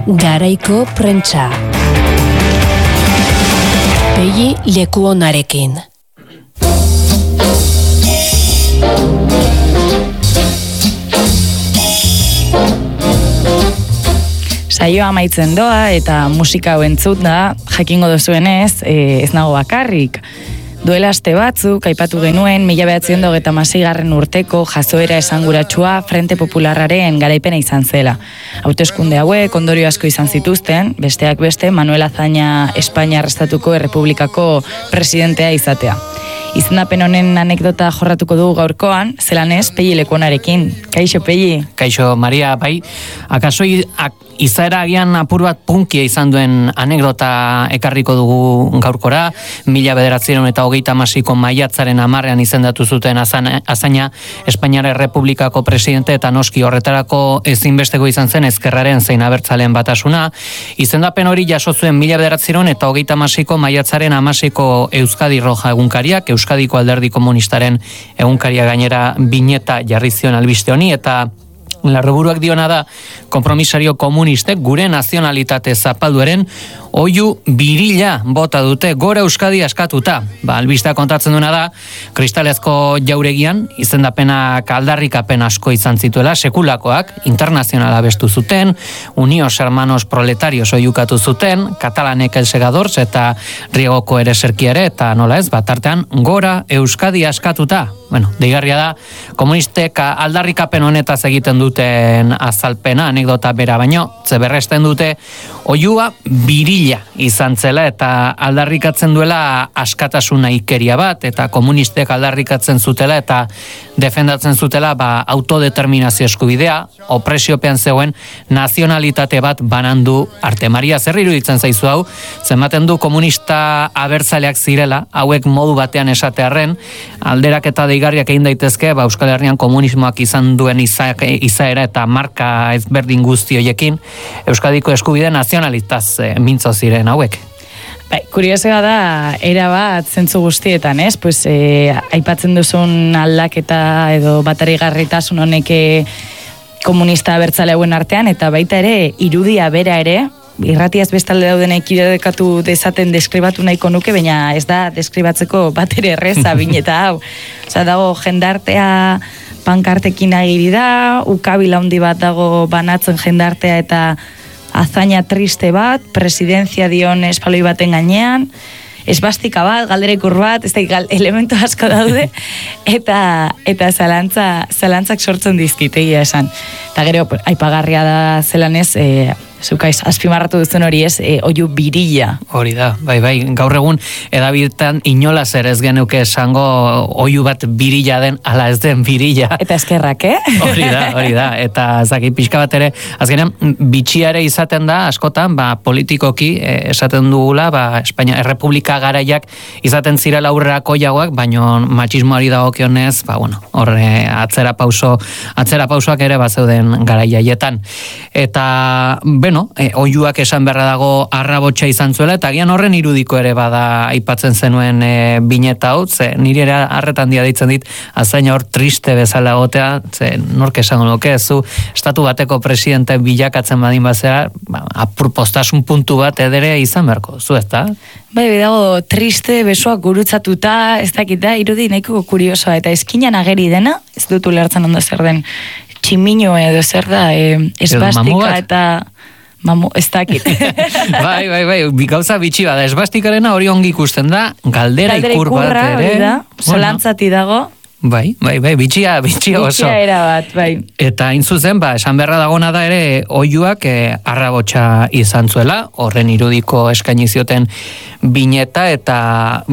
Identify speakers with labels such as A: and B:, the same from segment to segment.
A: Garaiko prentsa. Pegi leku onarekin.
B: Saioa amaitzen doa eta musika hau entzut da, jakingo duzuenez, ez nago bakarrik. Duela aste batzuk, aipatu genuen, 1926 urteko jazoera esanguratsua Frente Popularraren garaipena izan zela. Hauteskunde hauek ondorio asko izan zituzten, besteak beste, Manuel Azaña Espainiar Estatuko Errepublikako presidentea izatea. Izendapen honen anekdota jorratuko dugu gaurkoan, zelanez, Pegi Lekuonarekin. Kaixo, Pegi.
C: Kaixo, Maria, bai. Akaso izaera agian apur bat punkia izan duen anekdota ekarriko dugu gaurkora. 1936ko maiatzaren 10ean izendatu zuten Azaña Espainiar Errepublikako presidente eta noski horretarako ezinbesteko izan zen ezkerraren zein abertzaleen batasuna. Izendapen hori jaso zuen 1936ko maiatzaren 16ko Euskadi Roja egunkariak, Euskadiko Alderdi Komunistaren egunkaria gainera bineta jarri zion albiste honi, eta larreburuak diona da konpromisario komunistek gure nazionalitate zapalduaren oihu birila bota dute gora Euskadi askatuta. Albistea kontatzen duena da, kristalezko jauregian izendapenak aldarrikapen asko izan zituela, sekulakoak, internazionala bestu zuten, Unios Hermanos Proletarios oiukatu zuten, Katalanek El Segadors eta Riegoko Ereserkia ere, eta nola ez, batartean gora Euskadi askatuta. Deigarria da, komunistek aldarrikapen honetaz egiten duten azalpena, anekdota bera baino, zeberresten dute oihua birila izan zela eta aldarrikatzen duela askatasuna ikeria bat, eta komunistek aldarrikatzen zutela eta defendatzen zutela autodeterminazio eskubidea, opresiopean zegoen nazionalitate bat banandu arte. Maria, zer iruditzen zaizu hau? Zenbaten du komunista abertzaleak zirela, hauek modu batean esatearren, alderak eta deigarriak egin daitezke, Euskal Herrian komunismoak izan duen izaera eta marka ezberdin guzti hoiekin, Euskadiko eskubide nazionalitaz mintzo ziren hauek.
B: Kuriosoa da, era bat zentzu guztietan, ez? Aipatzen duzun aldaketa edo batarigarritasun honek komunista abertzale hauen artean, eta baita ere, irudia bera ere, irratiaz bestalde daudenek irudikatu dezaten deskribatu nahiko nuke, baina ez da deskribatzeko bat ere erreza bineta hau. Dago jendartea pankartekin agiri da, ukabila handi bat dago banatzen jendartea eta Azaña triste bat, presidentzia dion espaloi baten gainean, esbastika bat, galderekur bat, ez da elementu asko daude, eta zalantzak sortzen dizkitegia esan. Eta gero, aipagarria da zelanez, zukaiz, azpimarratu duzun hori ez, oihu birila.
C: Hori da, bai, gaur egun edabiltan inolaz ere ez genuke esango oihu bat birila den, ala ez den birila.
B: Eta eskerrak,
C: Hori da, eta zaki pixka bat ere, azkenean, bitxia ere izaten da, askotan, politikoki esaten dugula, Espainia Errepublika garaiak izaten zirela aurrerako jauak, baino matxismoari dagokionez, horre atzera pausoak ere bazeuden garaiaietan. Eta, oihuak esan beharra dago arrabotsa izan zuela, eta agian horren irudiko ere bada aipatzen zenuen bineta hau, niri ere harretan dia deitzen dit, Azaña hor triste bezala gotea, nork esango nuke, zu estatu bateko presidente bilakatzen badin bazera, apurpostasun puntu bat edere izan beharko, zu ez da?
B: Dago triste, besoak gurutzatuta, ez dakita, irudi nahiko kuriosoa, eta eskinan ageri dena, ez dut ulertzen ondo zer den, tximino edo zer da, esbastika eta ez dakit.
C: Bai, gauza bitxi bada, esbastikarena hori ongi ikusten da, galdera ikur bat ere.
B: Zolantzati dago.
C: Bai, bitxia oso.
B: Bitxia era bat, bai.
C: Eta intzuzen, esan beharra dagona da ere, oihuak arrabotsa izan zuela, horren irudiko eskaini zioten bineta, eta,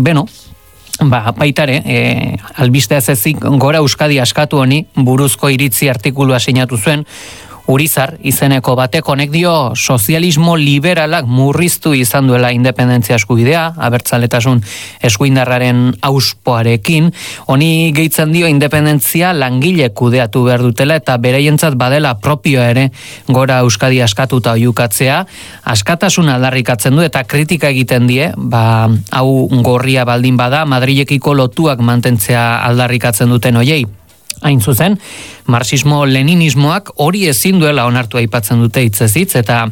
C: baitare, albiste ez ezik gora Euskadi askatu honi buruzko iritzi artikulua sinatu zuen, Urizar izeneko batek honek dio sozialismo liberalak murriztu izan duela independentzia eskubidea, abertzaletasun eskuindarraren auspoarekin, honi gehitzen dio independentzia langile kudeatu behar dutela eta bereientzat badela propio ere gora Euskadi askatuta oihukatzea, askatasun aldarrikatzen du eta kritika egiten die, hau gorria baldin bada, Madrilekiko lotuak mantentzea aldarrikatzen duten hoiei. Hain zuzen, marxismo-leninismoak hori ezin duela onartu aipatzen dute hitzez hitz, eta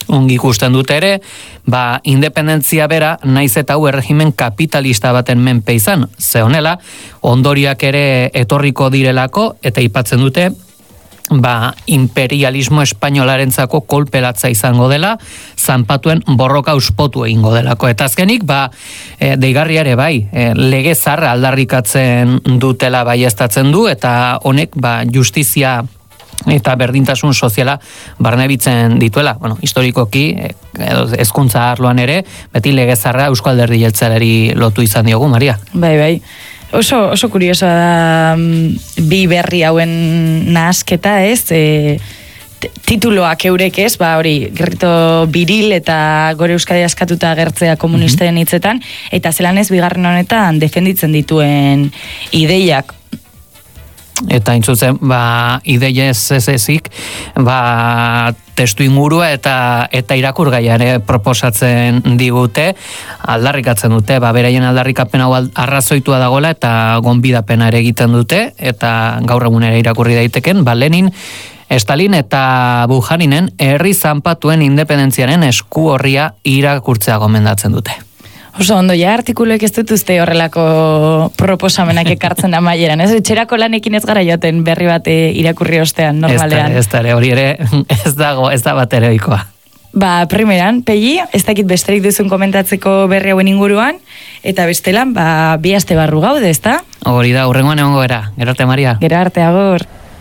C: ongi ikusten dute ere, independentzia bera naiz eta hau erregimen kapitalista baten menpe izan, ze honela, ondoriak ere etorriko direlako, eta aipatzen dute, imperialismo espainolarentzako kolpelatza izango dela, zanpatuen borroka uspotu egingo delako. Eta azkenik, deigarria ere lege zarra aldarrikatzen dutela baieztatzen du, eta honek justizia eta berdintasun soziala barnebitzen dituela. Historikoki, hezkuntza arloan ere, beti lege zarra Eusko Alderdi Jeltzaleari lotu izan diogu, Maria.
B: Bai. Oso kuriosoa da bi berri hauen nahasketa, ez? Tituloak eurek ez, hori, grito biril eta gore Euskadi askatuta agertzea komunisten hitzetan, eta zelan ez bigarren honetan defenditzen dituen ideiak.
C: Eta intzutzen, ideia ez ezik, testu ingurua eta irakurgaia ere proposatzen digute, aldarrikatzen dute, beraien aldarrikapen hau arrazoitua dagoela eta gonbidapena ere egiten dute, eta gaur egun ere irakurri daiteken, Lenin, Stalin eta Bujaninen herri zanpatuen independentziaren esku horria irakurtzea gomendatzen dute.
B: Oso ondo, artikuloek ez dutuzte horrelako proposamenak ekartzen amaieran, ez? Etxerako lanekin ez gara joaten berri bat irakurri ostean, normalean.
C: Ez da, hori ere ez da bat ere oikoa.
B: Primeran, Pegi, ez dakit besterik duzun komentatzeko berri hauen inguruan, eta bestelan, bi aste barru gaude, ez da?
C: Hori da, hurrengoan egongo era. Gero arte, Maria.
B: Gero arte, agur.